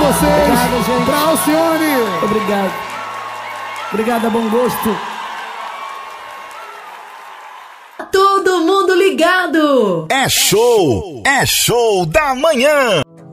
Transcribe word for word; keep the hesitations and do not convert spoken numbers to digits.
vocês. Obrigado, gente. Pra Alcione. Obrigado. Obrigada, bom gosto. Todo mundo ligado. É show, é show da manhã.